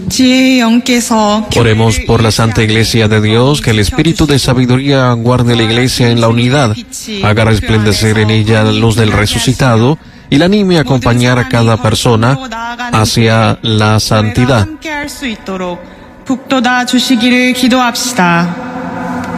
지혜의 영께서 Oremos por la Santa Iglesia de Dios, que el Espíritu de sabiduría guarde la Iglesia en la unidad, haga resplandecer en ella la luz del resucitado y la anime a acompañar a cada persona hacia la santidad. 함께할 수 있도록 북돋아 주시기를 기도합시다.